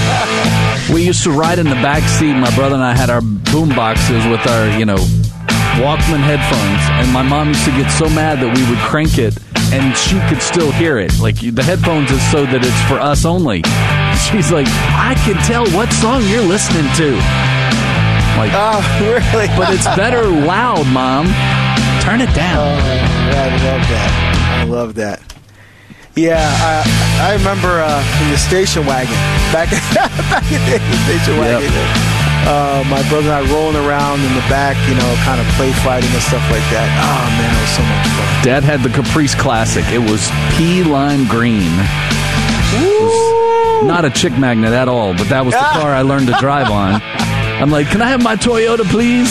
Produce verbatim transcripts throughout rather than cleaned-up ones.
We used to ride in the back seat. My brother and I had our boom boxes with our, you know, Walkman headphones, and my mom used to get so mad that we would crank it, and she could still hear it. Like, the headphones is so that it's for us only. She's like, I can tell what song you're listening to. Like, oh, really? But it's better loud, Mom. Turn it down. Oh, I love that. I love that. Yeah, I I remember uh, in the station wagon, back, back in the station wagon. Yep. Uh, my brother and I rolling around in the back, you know, kind of play fighting and stuff like that. Oh, man, it was so much fun. Dad had the Caprice Classic. It was pea lime green. It was not a chick magnet at all, but that was the car I learned to drive on. I'm like, can I have my Toyota, please?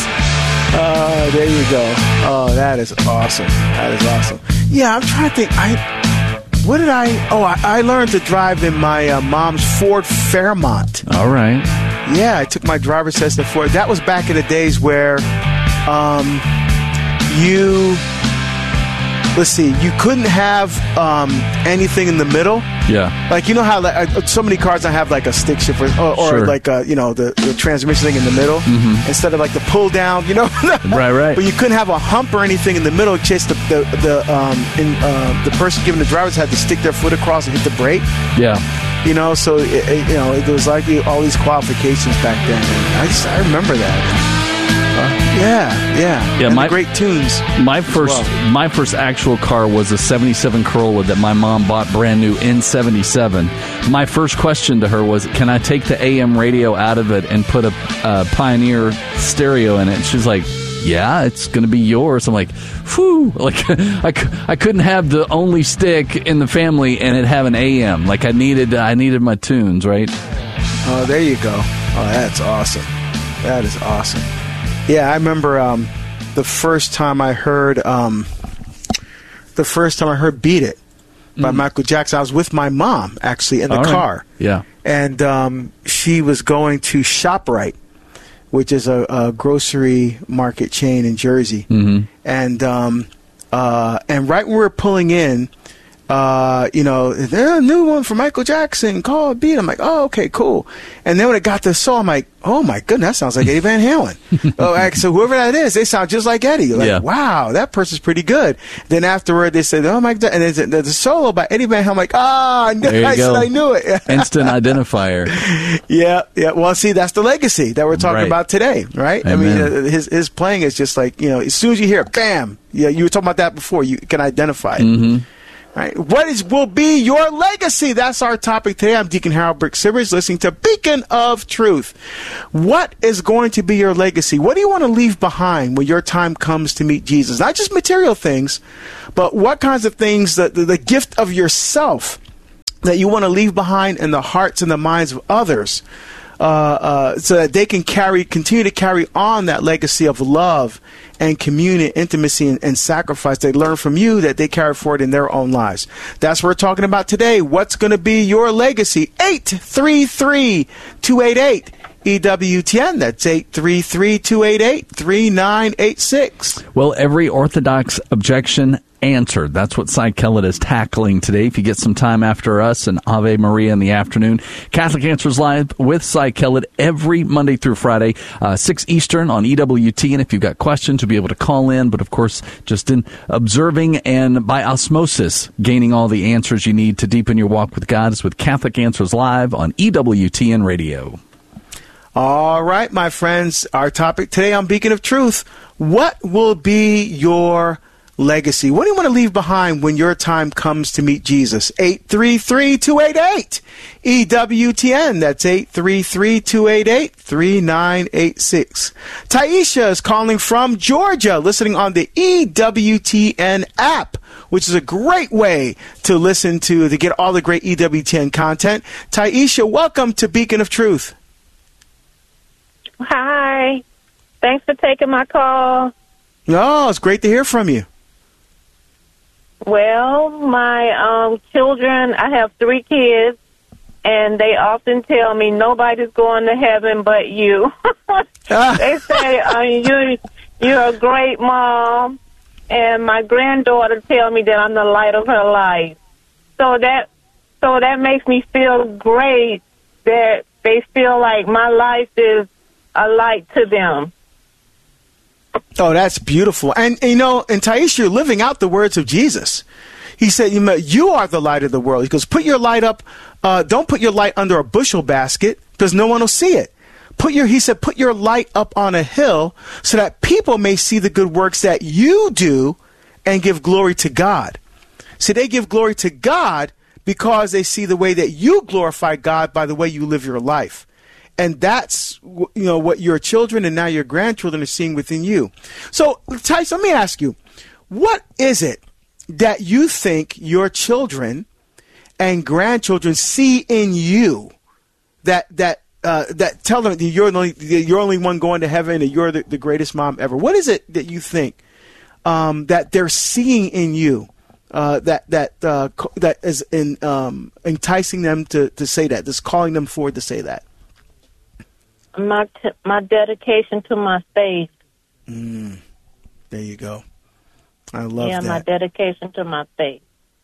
Uh, there you go. Oh, that is awesome. That is awesome. Yeah, I'm trying to think. I What did I... Oh, I, I learned to drive in my uh, mom's Ford Fairmont. All right. Yeah, I took my driver's test in Ford. That was back in the days where um, you... Let's see. You couldn't have um, anything in the middle. Yeah. Like, you know how like, so many cars I have like a stick shift or, or, or sure. like, a, you know, the, the transmission thing in the middle mm-hmm. instead of like the pull down, you know? Right, right. But you couldn't have a hump or anything in the middle in case the, the, the, um, in, uh, the person giving the drivers had to stick their foot across and hit the brake. Yeah. You know, so, it, it, you know, it was like all these qualifications back then. And I just, I remember that. Uh, yeah, yeah, yeah. And my the great tunes. My first, well. my first actual car was a seventy-seven Corolla that my mom bought brand new in seventy-seven. My first question to her was, "Can I take the A M radio out of it and put a uh, Pioneer stereo in it?" And she's like, "Yeah, it's going to be yours." I'm like, "Whew!" Like I, I couldn't have the only stick in the family and it have an A M. Like I needed, I needed my tunes, right? Oh, there you go. Oh, that's awesome. That is awesome. Yeah, I remember um, the first time I heard um, the first time I heard "Beat It" by mm. Michael Jackson. I was with my mom actually in the All right. car. Yeah, and um, she was going to ShopRite, which is a, a grocery market chain in Jersey, mm-hmm. and um, uh, and right when we were pulling in. Uh, you know, there's a new one from Michael Jackson called Beat. I'm like, oh, okay, cool. And then when it got to song, I'm like, oh my goodness, that sounds like Eddie Van Halen. oh, like, so whoever that is, they sound just like Eddie. Like, yeah. wow, that person's pretty good. Then afterward, they said, oh my god, and there's a, there's a solo by Eddie Van Halen. I'm like, ah, oh, I, knew, I, said, I knew it. Instant identifier. Yeah, yeah. Well, see, that's the legacy that we're talking right. about today, right? Amen. I mean, uh, his his playing is just like, you know, as soon as you hear it, bam. Yeah, you were talking about that before. You can identify it. Mm-hmm. Right. What is will be your legacy? That's our topic today. I'm Deacon Harold Brick-Sivers, listening to Beacon of Truth. What is going to be your legacy? What do you want to leave behind when your time comes to meet Jesus? Not just material things, but what kinds of things, the, the, the gift of yourself that you want to leave behind in the hearts and the minds of others, uh, uh, so that they can carry, continue to carry on that legacy of love and communion, intimacy, and, and sacrifice they learn from you that they carry forward in their own lives. That's what we're talking about today. What's going to be your legacy? eight three three, two eight eight, E W T N. That's eight three three, two eight eight, three nine eight six. Well, every Orthodox objection answered. That's what Cy Kellett is tackling today. If you get some time after us and Ave Maria in the afternoon, Catholic Answers Live with Cy Kellett every Monday through Friday, uh, six Eastern on E W T. And if you've got questions, you'll be able to call in. But of course, just in observing and by osmosis, gaining all the answers you need to deepen your walk with God is with Catholic Answers Live on E W T N Radio. All right, my friends, our topic today on Beacon of Truth. What will be your legacy? What do you want to leave behind when your time comes to meet Jesus? eight three three, two eight eight, E W T N. That's eight three three, two eight eight, three nine eight six. Taisha is calling from Georgia, listening on the E W T N app, which is a great way to listen to, to get all the great E W T N content. Taisha, welcome to Beacon of Truth. Hi. Thanks for taking my call. Oh, it's great to hear from you. Well, my um, children, I have three kids, and they often tell me nobody's going to heaven but you. They say, uh, you, you're a great mom, and my granddaughter tells me that I'm the light of her life. So that, so that makes me feel great that they feel like my life is a light to them. Oh, that's beautiful. And, you know, and Taisha, you're living out the words of Jesus. He said, you, you are the light of the world. He goes, put your light up. Uh, don't put your light under a bushel basket because no one will see it. Put your, he said, put your light up on a hill so that people may see the good works that you do and give glory to God. See, they give glory to God because they see the way that you glorify God by the way you live your life. And that's, you know, what your children and now your grandchildren are seeing within you. So, Tice, let me ask you, what is it that you think your children and grandchildren see in you that that uh, that tell them that you're the only, you're only one going to heaven and you're the, the greatest mom ever? What is it that you think um, that they're seeing in you uh, that that uh, that is in, um, enticing them to, to say that, that's calling them forward to say that? My t- my dedication to my faith. Mm, there you go. I love yeah, that. Yeah, my dedication to my faith.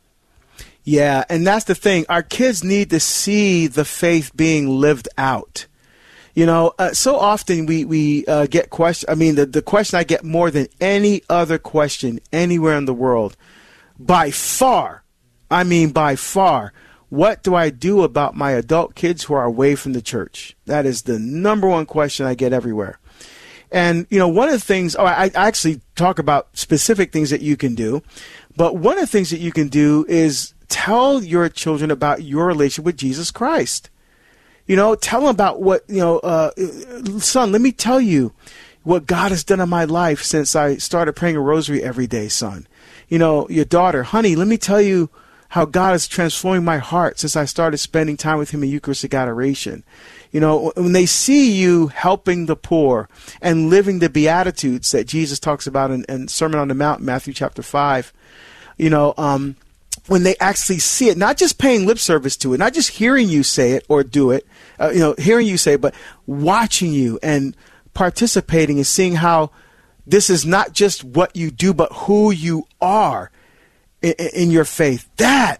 Yeah, and that's the thing. Our kids need to see the faith being lived out. You know, uh, so often we, we uh, get questions. I mean, the, the question I get more than any other question anywhere in the world, by far, I mean by far, what do I do about my adult kids who are away from the church? That is the number one question I get everywhere. And, you know, one of the things, oh, I, I actually talk about specific things that you can do, but one of the things that you can do is tell your children about your relationship with Jesus Christ. You know, tell them about what, you know, uh, son, let me tell you what God has done in my life since I started praying a rosary every day, son. You know, your daughter, honey, let me tell you how God is transforming my heart since I started spending time with him in Eucharistic adoration. You know, when they see you helping the poor and living the Beatitudes that Jesus talks about in, in Sermon on the Mount, Matthew chapter five, you know, um, when they actually see it, not just paying lip service to it, not just hearing you say it or do it, uh, you know, hearing you say it, but watching you and participating and seeing how this is not just what you do, but who you are in, in your faith. That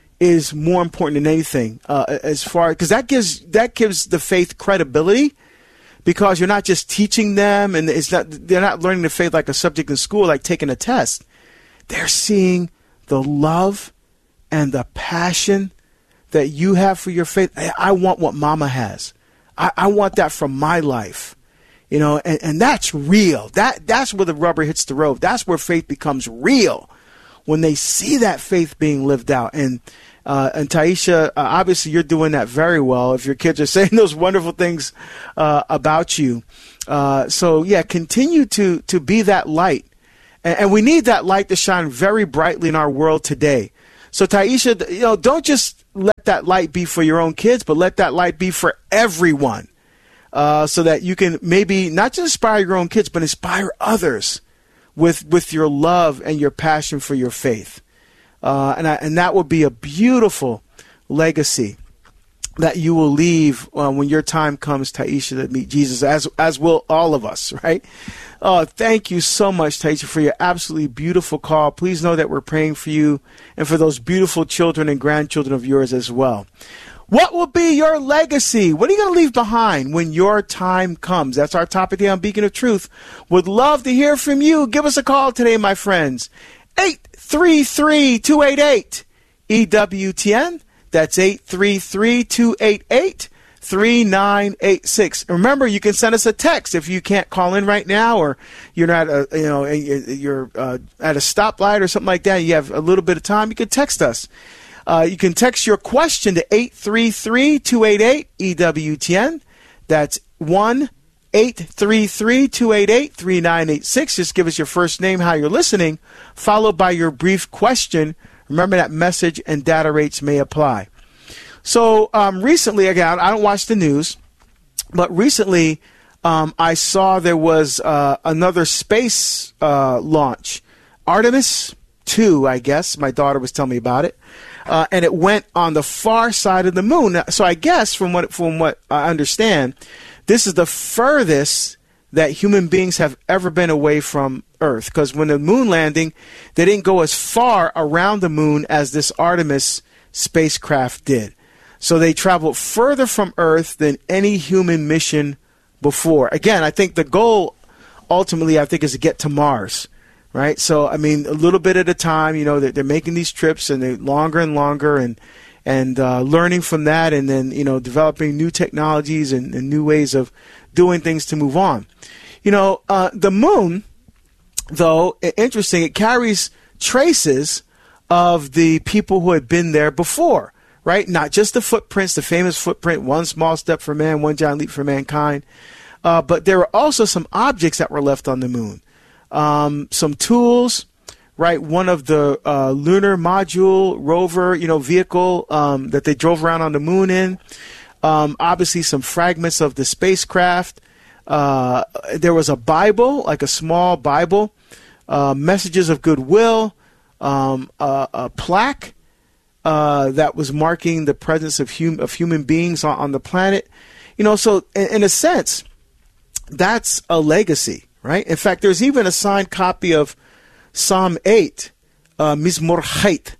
is more important than anything, uh, as far because that gives that gives the faith credibility, because you're not just teaching them, and it's not they're not learning the faith like a subject in school, like taking a test. They're seeing the love and the passion that you have for your faith. I, I want what Mama has. I, I want that from my life. You know, and, and that's real. That that's where the rubber hits the road. That's where faith becomes real, when they see that faith being lived out. And uh, and Taisha, uh, obviously you're doing that very well if your kids are saying those wonderful things uh, about you. Uh, so, yeah, continue to, to be that light. And, and we need that light to shine very brightly in our world today. So, Taisha, you know, don't just let that light be for your own kids, but let that light be for everyone. Uh, so that you can maybe not just inspire your own kids, but inspire others with with your love and your passion for your faith. Uh, and I, and that will be a beautiful legacy that you will leave uh, when your time comes, Taisha, to meet Jesus, as as will all of us, right? Oh, thank you so much, Taisha, for your absolutely beautiful call. Please know that we're praying for you and for those beautiful children and grandchildren of yours as well. What will be your legacy? What are you going to leave behind when your time comes? That's our topic today on Beacon of Truth. Would love to hear from you. Give us a call today, my friends. eight three three, two eight eight, E W T N. That's eight three three, two eight eight, three nine eight six. Remember, you can send us a text if you can't call in right now, or you're not, a, you know, you're uh, at a stoplight or something like that. You have a little bit of time. You can text us. Uh, you can text your question to eight three three, two eight eight, E W T N. That's one eight three three, two eight eight, three nine eight six. Just give us your first name, how you're listening, followed by your brief question. Remember that message and data rates may apply. So um, recently, again, I don't watch the news, but recently um, I saw there was uh, another space uh, launch, Artemis two, I guess. My daughter was telling me about it. Uh, and it went on the far side of the moon. So I guess from what from what I understand, this is the furthest that human beings have ever been away from Earth. Because when the moon landing, they didn't go as far around the moon as this Artemis spacecraft did. So they traveled further from Earth than any human mission before. Again, I think the goal ultimately, I think, is to get to Mars, right? So, I mean, a little bit at a time, you know, they're, they're making these trips and they're longer and longer and, and uh, learning from that, and then, you know, developing new technologies and, and new ways of doing things to move on. You know, uh, the moon, though, interesting, it carries traces of the people who had been there before, right? Not just the footprints, the famous footprint, one small step for man, one giant leap for mankind. Uh, but there were also some objects that were left on the moon. Um, some tools, right? One of the uh, lunar module rover, you know, vehicle um, that they drove around on the moon in. Um, obviously, some fragments of the spacecraft. Uh, there was a Bible, like a small Bible, uh, messages of goodwill, um, uh, a plaque uh, that was marking the presence of, hum- of human beings on, on the planet. You know, so in, in a sense, that's a legacy, right? In fact, there's even a signed copy of Psalm eight, uh, Mizmor Chait,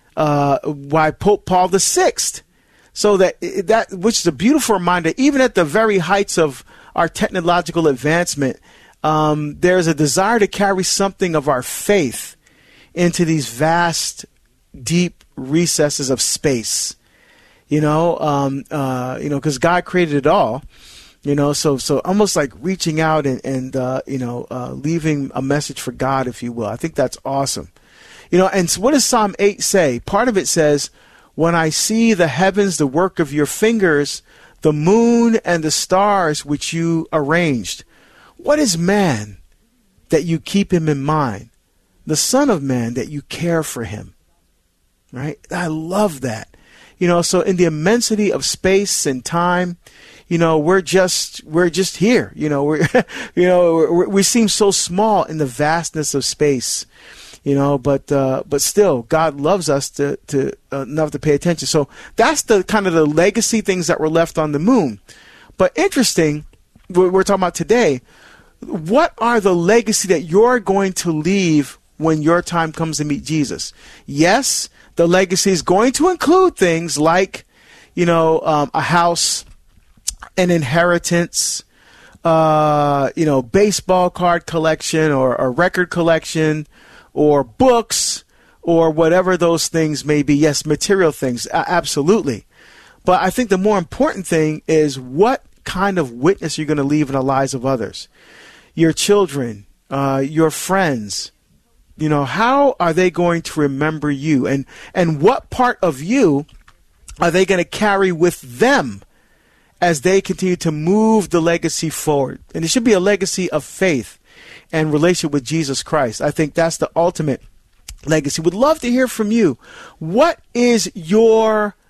uh, by Pope Paul the Sixth. So that that which is a beautiful reminder, even at the very heights of our technological advancement, um, there's a desire to carry something of our faith into these vast, deep recesses of space. You know, um, uh, you know, because God created it all. You know, so so almost like reaching out and and uh, you know uh, leaving a message for God, if you will. I think that's awesome. You know, and so what does Psalm eight say? Part of it says, "When I see the heavens, the work of your fingers, the moon and the stars which you arranged. What is man that you keep him in mind? The Son of Man that you care for him." Right? I love that. You know, so in the immensity of space and time, you know, we're just we're just here. You know, we're you know we're, we seem so small in the vastness of space. You know, but uh, but still, God loves us to to uh, enough to pay attention. So that's the kind of the legacy things that were left on the moon. But interesting, we're, we're talking about today. What are the legacy that you're going to leave when your time comes to meet Jesus? Yes, the legacy is going to include things like, you know, um, a house, an inheritance, uh, you know, baseball card collection or a record collection, or books, or whatever those things may be. Yes, material things, absolutely. But I think the more important thing is what kind of witness you're going to leave in the lives of others. Your children, uh, your friends, you know, how are they going to remember you? And, and what part of you are they going to carry with them as they continue to move the legacy forward? And it should be a legacy of faith and relationship with Jesus Christ. I think that's the ultimate legacy. Would love to hear from you. What is your